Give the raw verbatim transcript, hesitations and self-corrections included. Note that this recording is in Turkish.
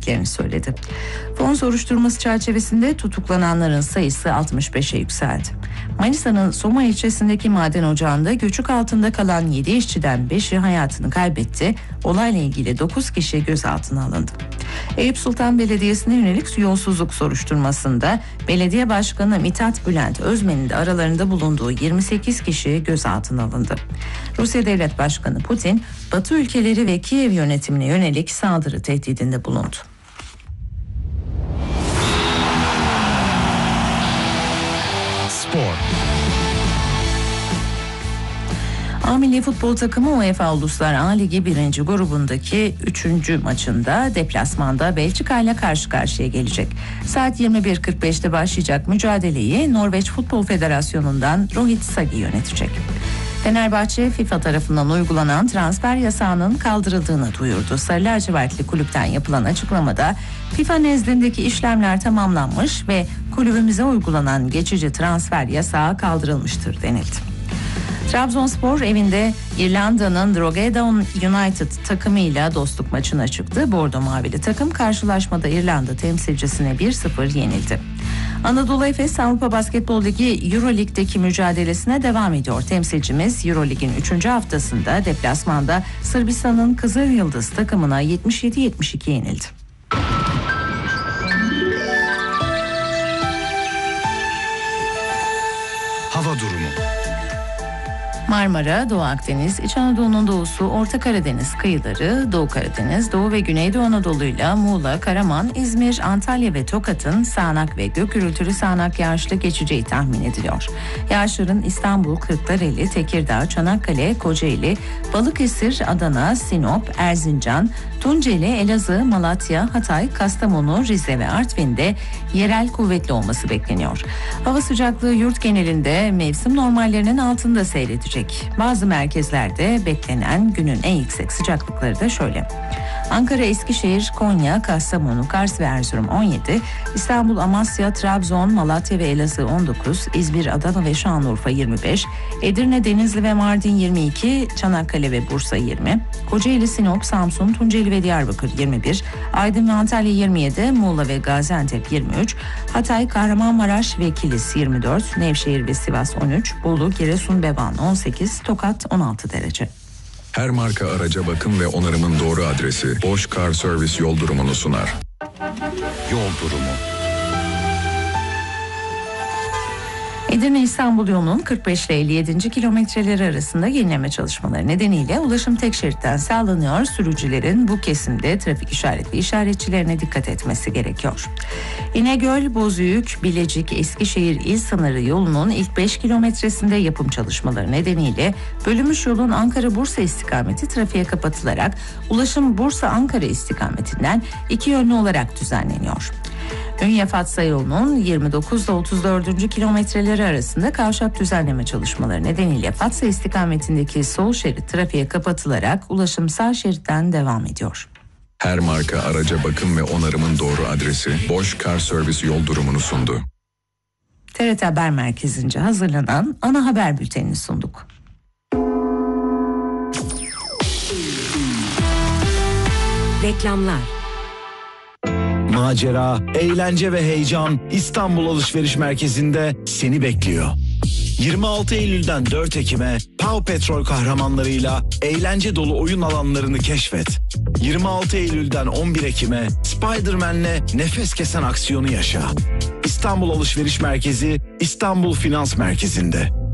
ettiklerini söyledi. Fon soruşturması çerçevesinde tutuklananların sayısı altmış beşe yükseldi. Manisa'nın Soma ilçesindeki maden ocağında göçük altında kalan yedi işçiden beşi hayatını kaybetti. Olayla ilgili dokuz kişi gözaltına alındı. Eyüp Sultan Belediyesi'ne yönelik yolsuzluk soruşturmasında belediye başkanı Mithat Bülent Özmen'in de aralarında bulunduğu yirmi sekiz kişi gözaltına alındı. Rusya Devlet Başkanı Putin, Batı ülkeleri ve Kiev yönetimine yönelik saldırı tehdidinde bulundu. Spor. A Milli Futbol Takımı UEFA Uluslar A Ligi birinci grubundaki üçüncü maçında deplasmanda Belçika ile karşı karşıya gelecek. Saat yirmi bir kırk beşte başlayacak mücadeleyi Norveç Futbol Federasyonu'ndan Rohit Sagi yönetecek. Fenerbahçe FIFA tarafından uygulanan transfer yasağının kaldırıldığını duyurdu. Sarı lacivertli kulüpten yapılan açıklamada FIFA nezdindeki işlemler tamamlanmış ve kulübümüze uygulanan geçici transfer yasağı kaldırılmıştır denildi. Trabzonspor evinde İrlanda'nın Drogheda United takımıyla dostluk maçına çıktı. Bordo Mavili takım karşılaşmada İrlanda temsilcisine bir sıfır yenildi. Anadolu Efes Avrupa Basketbol Ligi Euroleague'deki mücadelesine devam ediyor. Temsilcimiz Euroleague'in üçüncü haftasında deplasmanda Sırbistan'ın Kızıl Yıldız takımına yetmiş yedi yetmiş iki yenildi. Hava durumu. Marmara, Doğu Akdeniz, İç Anadolu'nun doğusu, Orta Karadeniz kıyıları, Doğu Karadeniz, Doğu ve Güneydoğu Anadolu'yla Muğla, Karaman, İzmir, Antalya ve Tokat'ın sağanak ve gök gürültülü sağanak yağışlı geçeceği tahmin ediliyor. Yağışların İstanbul, Kırklareli, Tekirdağ, Çanakkale, Kocaeli, Balıkesir, Adana, Sinop, Erzincan, Tunceli, Elazığ, Malatya, Hatay, Kastamonu, Rize ve Artvin'de yerel kuvvetli olması bekleniyor. Hava sıcaklığı yurt genelinde mevsim normallerinin altında seyredecek. Bazı merkezlerde beklenen günün en yüksek sıcaklıkları da şöyle: Ankara, Eskişehir, Konya, Kastamonu, Kars ve Erzurum on yedi, İstanbul, Amasya, Trabzon, Malatya ve Elazığ on dokuz, İzmir, Adana ve Şanlıurfa yirmi beş, Edirne, Denizli ve Mardin yirmi iki, Çanakkale ve Bursa yirmi, Kocaeli, Sinop, Samsun, Tunceli ve Diyarbakır yirmi bir, Aydın ve Antalya yirmi yedi, Muğla ve Gaziantep yirmi üç, Hatay, Kahramanmaraş ve Kilis yirmi dört, Nevşehir ve Sivas on üç, Bolu, Giresun ve Van on sekiz, Tokat on altı derece. Her marka araca bakım ve onarımın doğru adresi Bosch Car Service yol durumunu sunar. Yol durumu. Edirne İstanbul yolunun kırk beş ile elli yedi. kilometreleri arasında yenileme çalışmaları nedeniyle ulaşım tek şeritten sağlanıyor. Sürücülerin bu kesimde trafik işaretli işaretçilerine dikkat etmesi gerekiyor. İnegöl, Bozüyük, Bilecik, Eskişehir il sınırı yolunun ilk beş kilometresinde yapım çalışmaları nedeniyle bölünmüş yolun Ankara-Bursa istikameti trafiğe kapatılarak ulaşım Bursa-Ankara istikametinden iki yönlü olarak düzenleniyor. Ünye-Fatsa yolunun yirmi dokuz ile otuz dördüncü kilometreleri arasında kavşak düzenleme çalışmaları nedeniyle Fatsa istikametindeki sol şerit trafiğe kapatılarak ulaşım sağ şeritten devam ediyor. Her marka araca bakım ve onarımın doğru adresi Bosch Car Service yol durumunu sundu. T R T Haber Merkezi'nce hazırlanan ana haber bültenini sunduk. Reklamlar. Macera, eğlence ve heyecan İstanbul Alışveriş Merkezi'nde seni bekliyor. yirmi altı Eylül'den dört Ekim'e Pau Petrol kahramanlarıyla eğlence dolu oyun alanlarını keşfet. yirmi altı Eylül'den on bir Ekim'e Spider-Man'le nefes kesen aksiyonu yaşa. İstanbul Alışveriş Merkezi, İstanbul Finans Merkezi'nde.